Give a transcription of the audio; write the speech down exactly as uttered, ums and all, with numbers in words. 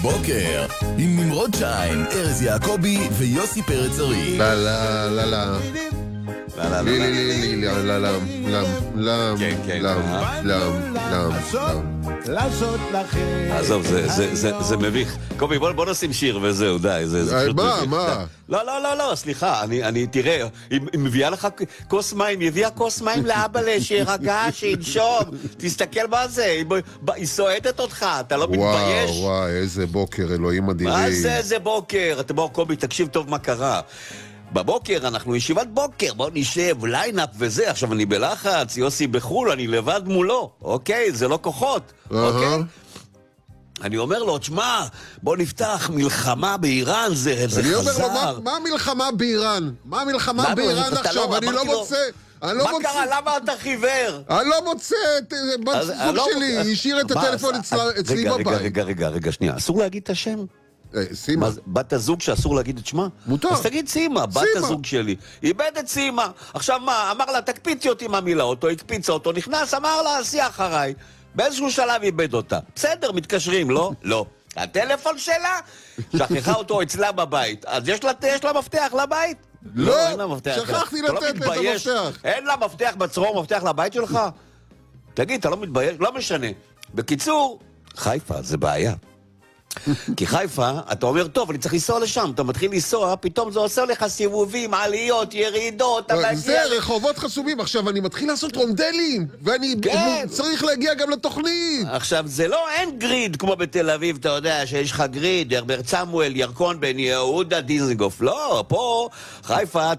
בוקר עם נמרוד שיין, ארז יעקבי ויוסי פרץ ארי. לא, לא, לא, לא. לא, לא, לי, לי, לי, לא, לא, לא, לא, כן, כן. לא, לא, לא, לא. לעשות לכם. עזוב, זה מביך. קובי, בוא נשים שיר וזהו, די. מה, מה? לא, לא, לא, לא, סליחה, אני, תראה, היא מביאה לך כוס מים, היא הביאה כוס מים לאבא שירגע, שינשום, תסתכל מה זה, היא סועדת אותך, אתה לא מתבייש? וואו, וואו, איזה בוקר, אלוהים אדירים. מה זה, איזה בוקר? אתה בוא, קובי, תקשיב טוב מה קרה. בבוקר אנחנו ישיבת בוקר, בוא נשב, ליינאפ וזה, עכשיו אני בלחץ, יוסי בחול, אני לבד מולו, אוקיי? זה לא כוחות, אוקיי? אני אומר לו, תשמע, בוא נפתח מלחמה באיראן, זה חזר. אני אומר לו, מה המלחמה באיראן? מה המלחמה באיראן עכשיו? אני לא מוצא... מה קרה? למה אתה חיוור? אני לא מוצא את בת זוג שלי, השאיר את הטלפון אצלי בבית. רגע, רגע, רגע, שנייה, אסור להגיד את השם? סימה. בת הזוג שאסור להגיד את שמה? מותר. אז תגיד סימה, בת הזוג שלי. איבד את סימה. עכשיו מה, אמר לה, תקפיצי אותי מהמילה אותו, הקפיצה אותו, נכנס, אמר לה, עשי אחריי. באיזשהו שלב איבד אותה. בסדר, מתקשרים, לא? לא. הטלפון שלה, שכחה אותו אצלה בבית. אז יש לה, יש לה מפתח לבית? לא, אין לה מפתח. שכחתי לתת את המפתח. אין לה מפתח בצרור, מפתח לבית שלך? תגיד, אתה לא מתבייש? לא משנה. בקיצור, חיפה, זה בעיה. כי חיפה, אתה אומר, טוב, אני צריך לנסוע לשם, אתה מתחיל לנסוע, פתאום זה עושה לך סיבובים, עליות, ירידות, זה רחובות חסומים, עכשיו אני מתחיל לעשות רונדלים, ואני צריך להגיע גם לתוכנית. עכשיו, זה לא, אין גריד כמו בתל אביב, אתה יודע, שיש לך גריד, הרברט סמואל, ירקון בן יהודה, דיזנגוף, לא, פה, חיפה,